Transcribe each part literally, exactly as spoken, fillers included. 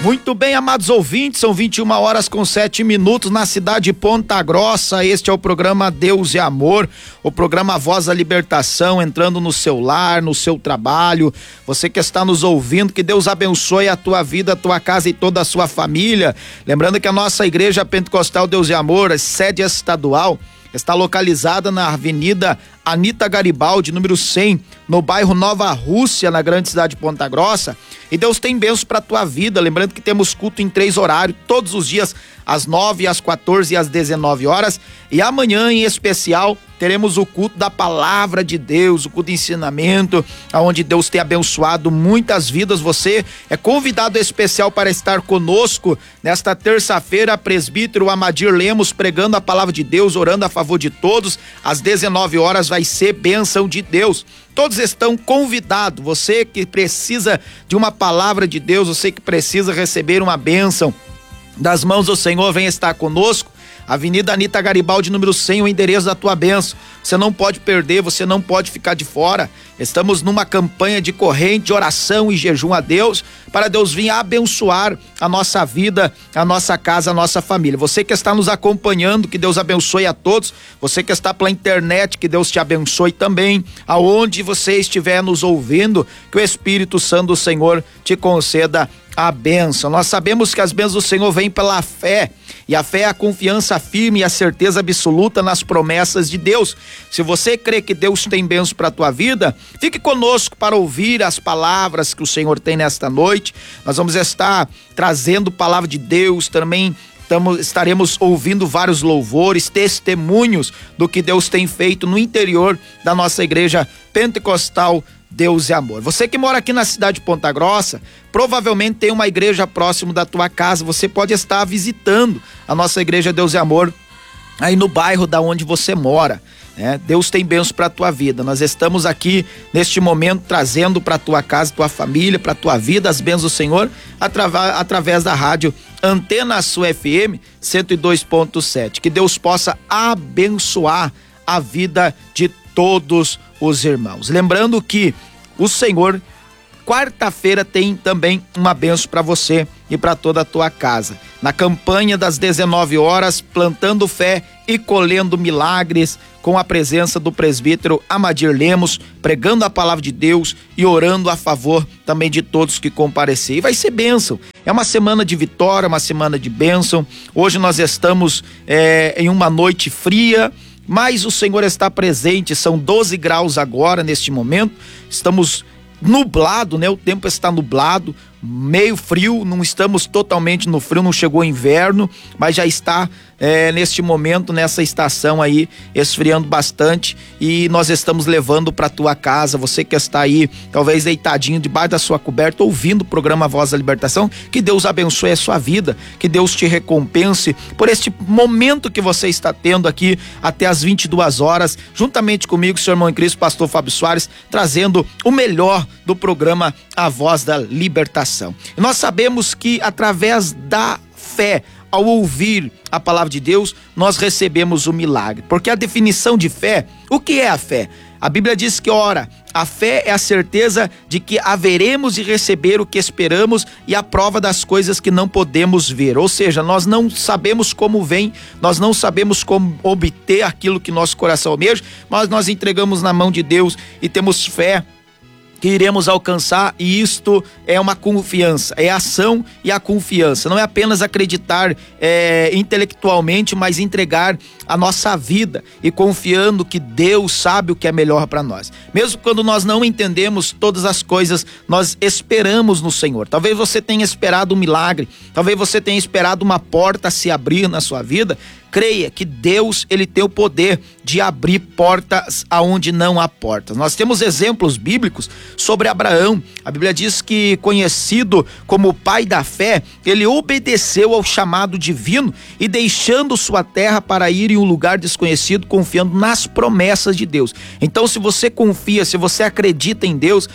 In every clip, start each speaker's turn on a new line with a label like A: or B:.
A: Muito bem, amados ouvintes, são vinte e uma horas com sete minutos na cidade de Ponta Grossa. Este é o programa Deus e Amor, o programa Voz da Libertação, entrando no seu lar, no seu trabalho. Você que está nos ouvindo, que Deus abençoe a tua vida, a tua casa e toda a sua família. Lembrando que a nossa Igreja Pentecostal Deus e Amor, a sede estadual, está localizada na Avenida Anita Garibaldi, número cem, no bairro Nova Rússia, na grande cidade de Ponta Grossa. E Deus tem bênçãos para tua vida. Lembrando que temos culto em três horários, todos os dias, às nove, às quatorze e às dezenove horas. E amanhã, em especial, teremos o culto da palavra de Deus, o culto de ensinamento, onde Deus tem abençoado muitas vidas. Você é convidado especial para estar conosco nesta terça-feira, presbítero Amadir Lemos pregando a palavra de Deus, orando a favor de todos. Às dezenove horas vai ser bênção de Deus. Todos estão convidados. Você que precisa de uma palavra de Deus, você que precisa receber uma bênção das mãos do Senhor, vem estar conosco. Avenida Anita Garibaldi, número cem, o endereço da tua bênção. Você não pode perder, você não pode ficar de fora. Estamos numa campanha de corrente, de oração e jejum a Deus, para Deus vir abençoar a nossa vida, a nossa casa, a nossa família. Você que está nos acompanhando, que Deus abençoe a todos. Você que está pela internet, que Deus te abençoe também. Aonde você estiver nos ouvindo, que o Espírito Santo do Senhor te conceda a bênção. Nós sabemos que as bênçãos do Senhor vêm pela fé, e a fé é a confiança firme e a certeza absoluta nas promessas de Deus. Se você crê que Deus tem bênçãos para a tua vida, fique conosco para ouvir as palavras que o Senhor tem nesta noite. Nós vamos estar trazendo palavra de Deus também. Tamo, estaremos ouvindo vários louvores, testemunhos do que Deus tem feito no interior da nossa Igreja Pentecostal Deus e Amor. Você que mora aqui na cidade de Ponta Grossa, provavelmente tem uma igreja próximo da tua casa. Você pode estar visitando a nossa Igreja Deus e Amor aí no bairro da onde você mora, né? Deus tem bênçãos para a tua vida. Nós estamos aqui neste momento trazendo para tua casa, tua família, para tua vida as bênçãos do Senhor atrava, através da rádio Antena Sul F M cento e dois ponto sete. Que Deus possa abençoar a vida de todos os irmãos. Lembrando que o Senhor, quarta-feira, tem também uma bênção para você e para toda a tua casa. Na campanha das dezenove horas, plantando fé e colhendo milagres, com a presença do presbítero Amadir Lemos, pregando a palavra de Deus e orando a favor também de todos que comparecer. E vai ser bênção. É uma semana de vitória, uma semana de bênção. Hoje nós estamos é, em uma noite fria, mas o Senhor está presente. São doze graus agora, neste momento. Estamos nublado, né? O tempo está nublado, meio frio, não estamos totalmente no frio, não chegou o inverno, mas já está é, neste momento, nessa estação aí, esfriando bastante, e nós estamos levando para tua casa. Você que está aí, talvez deitadinho debaixo da sua coberta, ouvindo o programa Voz da Libertação, que Deus abençoe a sua vida, que Deus te recompense por este momento que você está tendo aqui até as vinte e duas horas, juntamente comigo, seu irmão em Cristo, pastor Fábio Soares, trazendo o melhor do programa A Voz da Libertação. E nós sabemos que através da fé, ao ouvir a palavra de Deus, nós recebemos o milagre. Porque a definição de fé, o que é a fé? A Bíblia diz que, ora, a fé é a certeza de que haveremos de receber o que esperamos e a prova das coisas que não podemos ver. Ou seja, nós não sabemos como vem, nós não sabemos como obter aquilo que nosso coração almeja, mas nós entregamos na mão de Deus e temos fé que iremos alcançar, e isto é uma confiança, é a ação e a confiança. Não é apenas acreditar é, intelectualmente, mas entregar a nossa vida e confiando que Deus sabe o que é melhor para nós. Mesmo quando nós não entendemos todas as coisas, nós esperamos no Senhor. Talvez você tenha esperado um milagre, talvez você tenha esperado uma porta se abrir na sua vida. Creia que Deus, ele tem o poder de abrir portas aonde não há portas. Nós temos exemplos bíblicos sobre Abraão. A Bíblia diz que, conhecido como o pai da fé, ele obedeceu ao chamado divino e deixando sua terra para ir em um lugar desconhecido, confiando nas promessas de Deus. Então, se você confia, se você acredita em Deus,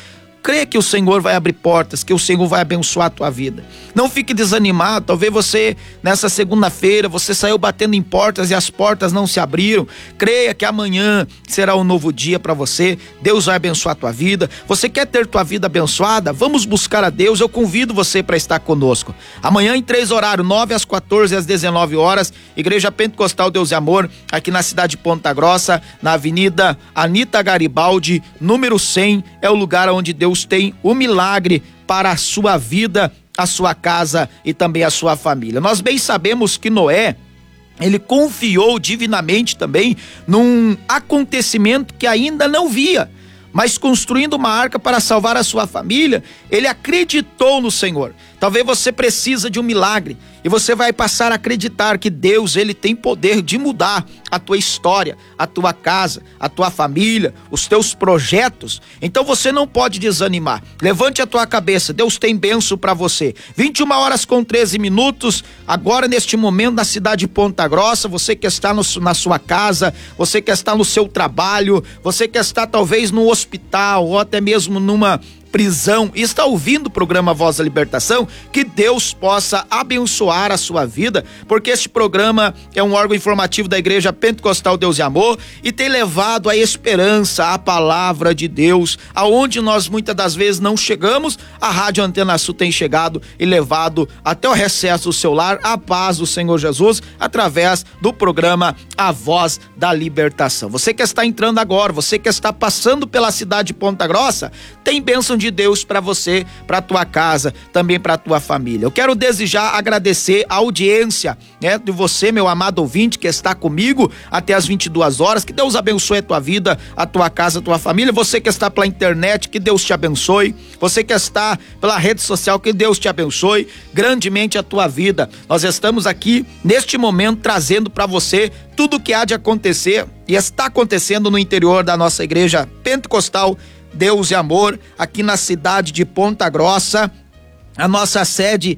A: Crê que o Senhor vai abrir portas, que o Senhor vai abençoar a tua vida. Não fique desanimado. Talvez você, nessa segunda-feira, você saiu batendo em portas e as portas não se abriram. Creia que amanhã será um novo dia para você. Deus vai abençoar a tua vida. Você quer ter tua vida abençoada? Vamos buscar a Deus. Eu convido você para estar conosco. Amanhã em três horários, nove às quatorze e às dezenove horas, Igreja Pentecostal Deus e Amor, aqui na cidade de Ponta Grossa, na Avenida Anita Garibaldi, número cem, é o lugar onde Deus tem o milagre para a sua vida, a sua casa e também a sua família. Nós bem sabemos que Noé, ele confiou divinamente também num acontecimento que ainda não via, mas construindo uma arca para salvar a sua família, ele acreditou no Senhor. Talvez você precisa de um milagre e você vai passar a acreditar que Deus, ele tem poder de mudar a tua história, a tua casa, a tua família, os teus projetos. Então você não pode desanimar. Levante a tua cabeça, Deus tem bênção para você. vinte e uma horas com treze minutos, agora neste momento na cidade de Ponta Grossa, você que está no, na sua casa, você que está no seu trabalho, você que está talvez no hospital ou até mesmo numa prisão e está ouvindo o programa Voz da Libertação, que Deus possa abençoar a sua vida, porque este programa é um órgão informativo da Igreja Pentecostal Deus e Amor e tem levado a esperança, a palavra de Deus, aonde nós muitas das vezes não chegamos, a Rádio Antena Sul tem chegado e levado até o recesso do seu lar a paz do Senhor Jesus, através do programa A Voz da Libertação. Você que está entrando agora, você que está passando pela cidade de Ponta Grossa, tem bênção de Deus para você, para tua casa, também para tua família. Eu quero desejar agradecer a audiência, né, de você, meu amado ouvinte, que está comigo até as vinte e duas horas. Que Deus abençoe a tua vida, a tua casa, a tua família. Você que está pela internet, que Deus te abençoe. Você que está pela rede social, que Deus te abençoe grandemente a tua vida. Nós estamos aqui neste momento trazendo para você tudo o que há de acontecer e está acontecendo no interior da nossa Igreja Pentecostal Deus e Amor, aqui na cidade de Ponta Grossa, a nossa sede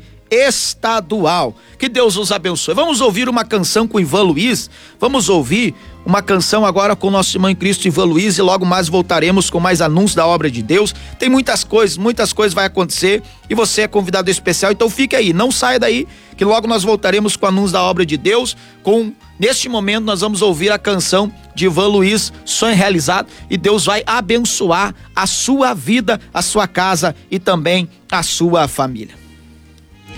A: estadual. Que Deus os abençoe. Vamos ouvir uma canção com Ivan Luiz, vamos ouvir uma canção agora com nosso irmão em Cristo Ivan Luiz e logo mais voltaremos com mais anúncios da obra de Deus. Tem muitas coisas, muitas coisas vai acontecer e você é convidado especial, então fique aí, não saia daí, que logo nós voltaremos com anúncios da obra de Deus. Com neste momento nós vamos ouvir a canção de Ivan Luiz, Sonho Realizado, e Deus vai abençoar a sua vida, a sua casa e também a sua família.